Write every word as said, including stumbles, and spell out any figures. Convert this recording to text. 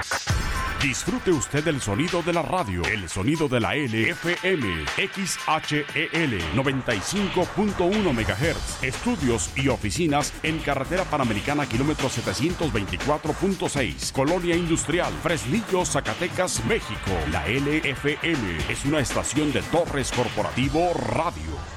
Disfrute usted el sonido de la radio, el sonido de la L F M, X H E L noventa y cinco punto uno megahertz, estudios y oficinas en Carretera Panamericana kilómetro setecientos veinticuatro punto seis, Colonia Industrial, Fresnillo, Zacatecas, México. La L F M es una estación de Torres Corporativo Radio.